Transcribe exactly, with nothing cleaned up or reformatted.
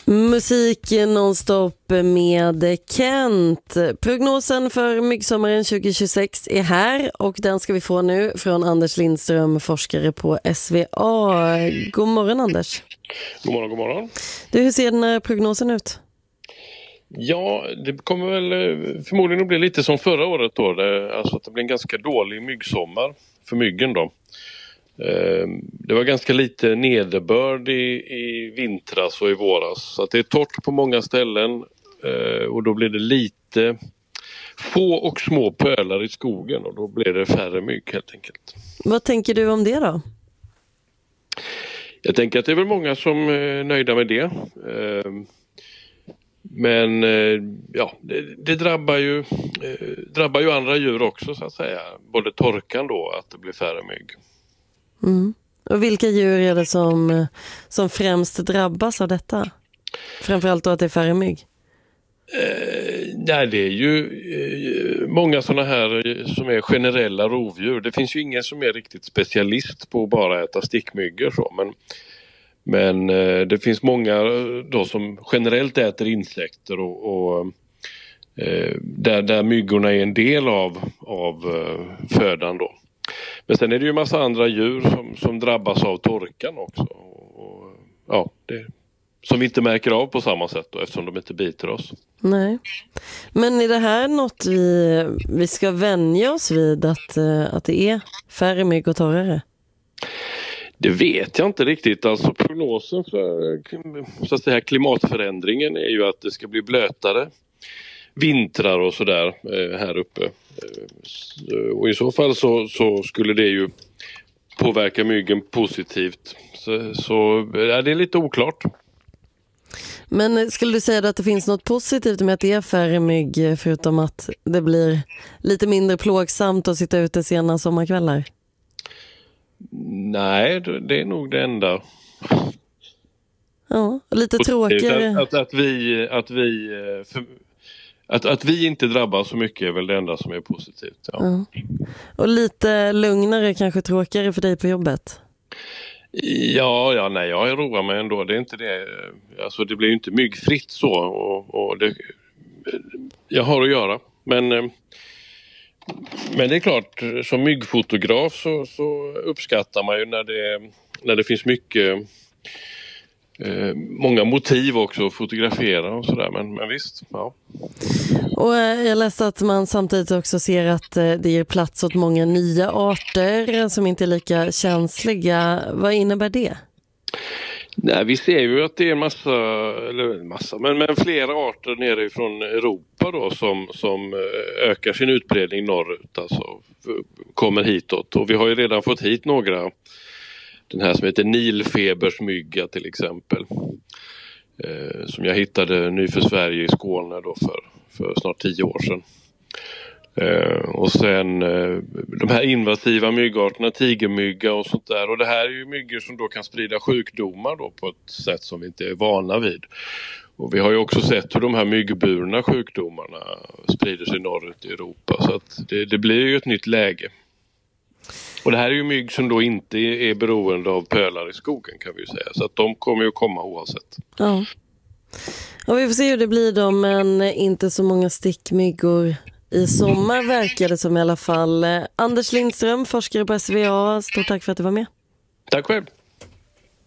Musik nonstop med Kent. Prognosen för myggsommaren tjugo tjugosex är här och den ska vi få nu från Anders Lindström, forskare på S V A. God morgon Anders. God morgon, god morgon. Du, hur ser den här prognosen ut? Ja, det kommer väl förmodligen att bli lite som förra året då. Det, alltså att det blir en ganska dålig myggsommar för myggen då. Det var ganska lite nederbörd i, i vintras och i våras. Så att det är torrt på många ställen och då blir det lite få och små pölar i skogen och då blir det färre mygg helt enkelt. Vad tänker du om det då? Jag tänker att det är väl många som är nöjda med det. Men ja, det, det drabbar ju, drabbar ju andra djur också så att säga. Både torkan då, att det blir färre mygg. Mm. Och vilka djur är det som, som främst drabbas av detta? Framförallt då att det är färre mygg? Eh, nej, det är ju eh, många sådana här som är generella rovdjur. Det finns ju ingen som är riktigt specialist på att bara äta stickmyggor så, men, men eh, det finns många då som generellt äter insekter och, och eh, där, där myggorna är en del av, av eh, födan då. Men sen är det ju en massa andra djur som, som drabbas av torkan också. Och, ja, det, som vi inte märker av på samma sätt då, eftersom de inte biter oss. Nej. Men är det här något vi, vi ska vänja oss vid att, att det är färre mygg och torrare? Det vet jag inte riktigt. Alltså prognosen för så att säga, klimatförändringen är ju att det ska bli blötare vintrar och sådär här uppe. Och i så fall så, så skulle det ju påverka myggen positivt. Så, så ja, det är lite oklart. Men skulle du säga att det finns något positivt med att det är färre mygg förutom att det blir lite mindre plågsamt att sitta ute sena sommarkvällar? Nej, det är nog det enda. Ja, lite tråkigare. Att, att, att vi... Att vi för, Att, att vi inte drabbas så mycket är väl det enda som är positivt. Ja. Ja. Och lite lugnare, kanske tråkigare för dig på jobbet? Ja, ja nej, jag roar mig ändå. Det är inte det. Alltså det blir ju inte myggfritt så. Och, och det, jag har att göra. Men, men det är klart, som myggfotograf så, så uppskattar man ju när det, när det finns mycket... Eh, många motiv också att fotografera och sådär, men, men visst, ja. Och eh, jag läste att man samtidigt också ser att eh, det ger plats åt många nya arter som inte är lika känsliga. Vad innebär det? Nej, vi ser ju att det är en massa, eller massa, men, men flera arter nere från Europa då som, som ökar sin utbredning norrut, alltså kommer hitåt. Och vi har ju redan fått hit några. Den här som heter nilfebersmygga till exempel. Eh, som jag hittade ny för Sverige i Skåne då för, för snart tio år sedan. Eh, och sen eh, de här invasiva myggarterna, tigermygga och sånt där. Och det här är ju myggor som då kan sprida sjukdomar då på ett sätt som vi inte är vana vid. Och vi har ju också sett hur de här myggburna sjukdomarna sprider sig norrut i Europa. Så att det, det blir ju ett nytt läge. Och det här är ju mygg som då inte är beroende av pölar i skogen kan vi ju säga. Så att de kommer ju komma oavsett. Ja. Och vi får se hur det blir då, men inte så många stickmyggor i sommar verkar det som i alla fall. Anders Lindström, forskare på S V A. Stort tack för att du var med. Tack själv.